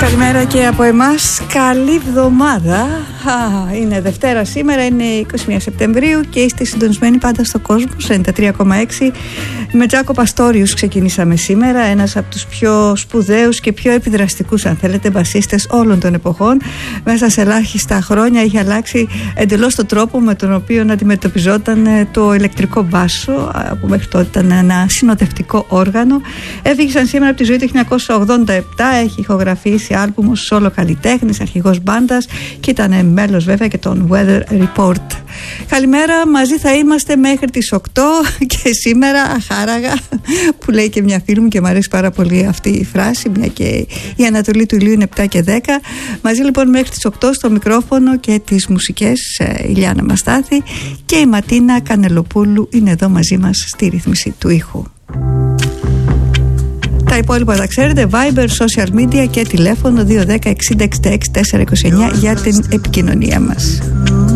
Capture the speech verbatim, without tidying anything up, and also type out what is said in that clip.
Καλημέρα και από εμάς, καλή εβδομάδα. Α, είναι Δευτέρα σήμερα, είναι είκοσι μία Σεπτεμβρίου και είστε συντονισμένοι πάντα στο κόσμο, ενενήντα τρία κόμμα έξι. Με Τζάκο Παστόριους ξεκινήσαμε σήμερα, ένας από τους πιο σπουδαίους και πιο επιδραστικούς, αν θέλετε, μπασίστες όλων των εποχών. Μέσα σε ελάχιστα χρόνια είχε αλλάξει εντελώς τον τρόπο με τον οποίο αντιμετωπιζόταν το ηλεκτρικό μπάσο, που μέχρι τότε ήταν ένα συνοδευτικό όργανο. Έφυγε σαν σήμερα από τη ζωή το χίλια εννιακόσια ογδόντα επτά, έχει ηχογραφήσει άλμπουμ ως solo καλλιτέχνης, αρχηγός μπάντας και ήταν μέλος βέβαια και των Weather Report. Καλημέρα, μαζί θα είμαστε μέχρι τις οκτώ και σήμερα αχάραγα, που λέει και μια φίλη μου και μου αρέσει πάρα πολύ αυτή η φράση, μια και η Ανατολή του ηλίου είναι επτά και δέκα. Μαζί λοιπόν μέχρι τις οκτώ στο μικρόφωνο και τις μουσικές η Λιάννα Μαστάθη και η Ματίνα Κανελοπούλου είναι εδώ μαζί μας στη ρύθμιση του ήχου. Τα υπόλοιπα τα ξέρετε, Viber, social media και τηλέφωνο δύο ένα μηδέν εξήντα εξήντα έξι τετρακόσια είκοσι εννιά για την επικοινωνία μας.